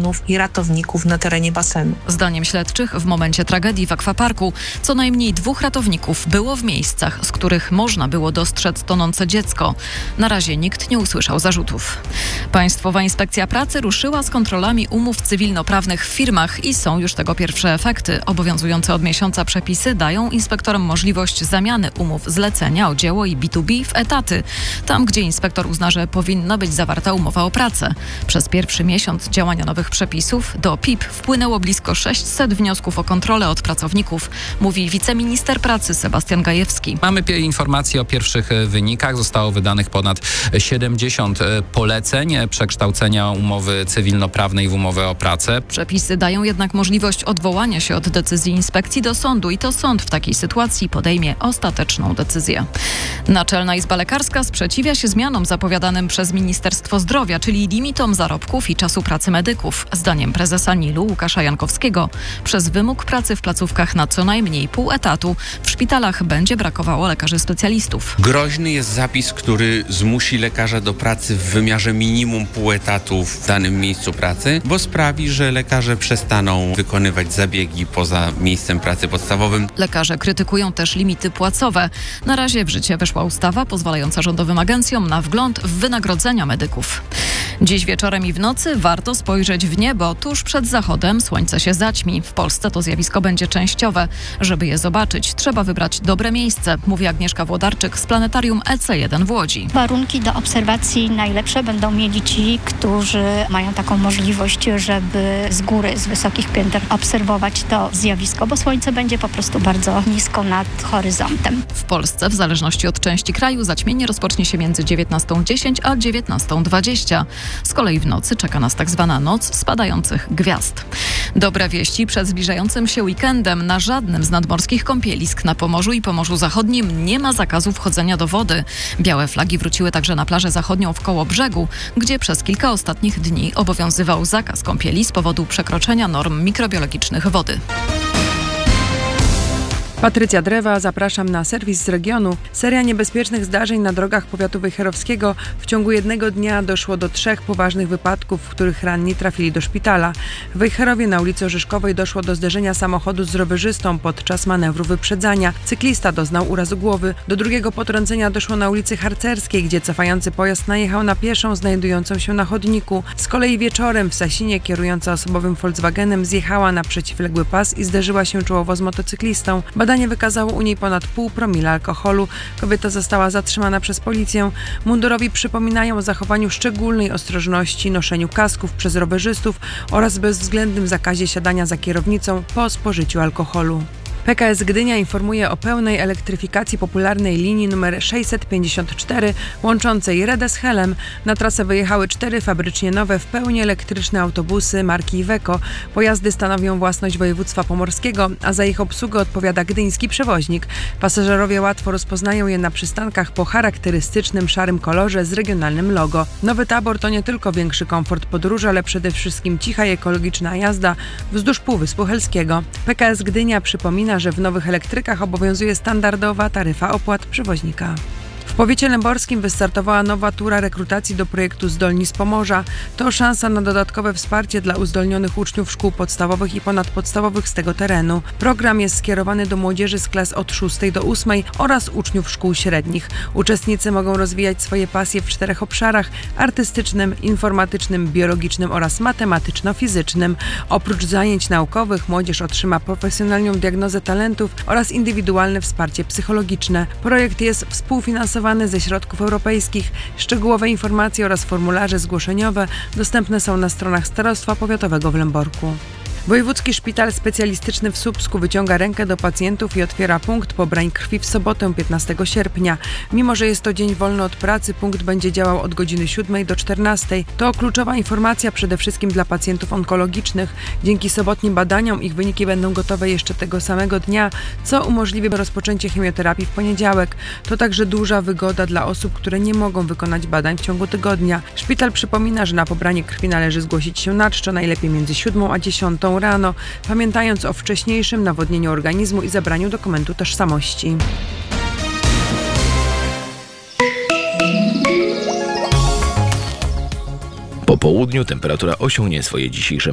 opiekunów i ratowników na terenie basenu. Zdaniem śledczych w momencie tragedii w akwaparku co najmniej 2 ratowników było w miejscach, z których można było dostrzec tonące dziecko. Na razie nikt nie usłyszał zarzutów. Państwowa Inspekcja Pracy ruszyła z kontrolami umów cywilnoprawnych w firmach i są już tego pierwsze efekty. Obowiązujące od miesiąca przepisy dają inspektorom możliwość zamiany umów zlecenia o dzieło i B2B w etaty. Tam, gdzie inspektor uzna, że powinna być zawarta umowa o pracę. Przez pierwszy miesiąc działania nowych przepisów do PIP wpłynęło blisko 600 wniosków o kontrolę od pracowników, mówi wiceminister pracy Sebastian Gajewski. Mamy informacje o pierwszych wynikach. Zostało wydanych ponad 70 poleceń przekształcenia umowy cywilnoprawnej w umowę o pracę. Przepisy dają jednak możliwość odwołania się od decyzji inspekcji do sądu i to sąd w takiej sytuacji podejmie ostateczną decyzję. Naczelna Izba Lekarska sprzeciwia się zmianom zapowiadanym przez Ministerstwo Zdrowia, czyli limitom zarobków i czasu pracy medyków. Zdaniem prezesa NIL-u Łukasza Jankowskiego przez wymóg pracy w placówkach na co najmniej pół etatu w szpitalach będzie brakowało lekarzy specjalistów. Groźny jest zapis, który zmusi lekarza do pracy w wymiarze minimum pół etatu w danym miejscu pracy, bo sprawi, że lekarze przestaną wykonywać zabiegi poza miejscem pracy podstawowym. Lekarze krytykują też limity płacowe. Na razie w życie weszła ustawa pozwalająca rządowym agencjom na wgląd w wynagrodzenia medyków. Dziś wieczorem i w nocy warto spojrzeć w niebo. Tuż przed zachodem słońce się zaćmi. W Polsce to zjawisko będzie częściowe. Żeby je zobaczyć, trzeba wybrać dobre miejsce, mówi Agnieszka Włodarczyk z planetarium EC1 w Łodzi. Warunki do obserwacji najlepsze będą mieli ci, którzy mają taką możliwość, żeby z góry, z wysokich pięter obserwować to zjawisko, bo słońce będzie po prostu bardzo nisko nad horyzontem. W Polsce, w zależności od części kraju, zaćmienie rozpocznie się między 19:10 a 19:20. Z kolei w nocy czeka nas tak zwana noc spadających gwiazd. Dobre wieści przed zbliżającym się weekendem. Na żadnym z nadmorskich kąpielisk na Pomorzu i Pomorzu Zachodnim nie ma zakazu wchodzenia do wody. Białe flagi wróciły także na plażę zachodnią w Kołobrzegu, gdzie przez kilka ostatnich dni obowiązywał zakaz kąpieli z powodu przekroczenia norm mikrobiologicznych wody. Patrycja Drewa, zapraszam na serwis z regionu. Seria niebezpiecznych zdarzeń na drogach powiatu wejherowskiego. W ciągu jednego dnia doszło do 3 poważnych wypadków, w których ranni trafili do szpitala. W Wejherowie na ulicy Orzeszkowej doszło do zderzenia samochodu z rowerzystą podczas manewru wyprzedzania. Cyklista doznał urazu głowy. Do drugiego potrącenia doszło na ulicy Harcerskiej, gdzie cofający pojazd najechał na pieszą znajdującą się na chodniku. Z kolei wieczorem w Sasinie kierująca osobowym Volkswagenem zjechała na przeciwległy pas i zderzyła się czołowo z motocyklistą. Badanie wykazało u niej ponad 0,5 promila alkoholu. Kobieta została zatrzymana przez policję. Mundurowi przypominają o zachowaniu szczególnej ostrożności, noszeniu kasków przez rowerzystów oraz bezwzględnym zakazie siadania za kierownicą po spożyciu alkoholu. PKS Gdynia informuje o pełnej elektryfikacji popularnej linii nr 654 łączącej Redę z Helem. Na trasę wyjechały 4 fabrycznie nowe, w pełni elektryczne autobusy marki Iveco. Pojazdy stanowią własność województwa pomorskiego, a za ich obsługę odpowiada gdyński przewoźnik. Pasażerowie łatwo rozpoznają je na przystankach po charakterystycznym szarym kolorze z regionalnym logo. Nowy tabor to nie tylko większy komfort podróży, ale przede wszystkim cicha i ekologiczna jazda wzdłuż Półwyspu Helskiego. PKS Gdynia przypomina, że w nowych elektrykach obowiązuje standardowa taryfa opłat przewoźnika. W powiecie lęborskim wystartowała nowa tura rekrutacji do projektu Zdolni z Pomorza. To szansa na dodatkowe wsparcie dla uzdolnionych uczniów szkół podstawowych i ponadpodstawowych z tego terenu. Program jest skierowany do młodzieży z klas od 6 do 8 oraz uczniów szkół średnich. Uczestnicy mogą rozwijać swoje pasje w 4 obszarach: artystycznym, informatycznym, biologicznym oraz matematyczno-fizycznym. Oprócz zajęć naukowych młodzież otrzyma profesjonalną diagnozę talentów oraz indywidualne wsparcie psychologiczne. Projekt jest współfinansowany ze środków europejskich. Szczegółowe informacje oraz formularze zgłoszeniowe dostępne są na stronach Starostwa Powiatowego w Lęborku. Wojewódzki Szpital Specjalistyczny w Słupsku wyciąga rękę do pacjentów i otwiera punkt pobrań krwi w sobotę 15 sierpnia. Mimo że jest to dzień wolny od pracy, punkt będzie działał od godziny 7 do 14. To kluczowa informacja przede wszystkim dla pacjentów onkologicznych. Dzięki sobotnim badaniom ich wyniki będą gotowe jeszcze tego samego dnia, co umożliwi rozpoczęcie chemioterapii w poniedziałek. To także duża wygoda dla osób, które nie mogą wykonać badań w ciągu tygodnia. Szpital przypomina, że na pobranie krwi należy zgłosić się na czczo, najlepiej między 7 a 10 rano, pamiętając o wcześniejszym nawodnieniu organizmu i zabraniu dokumentu tożsamości. Po południu temperatura osiągnie swoje dzisiejsze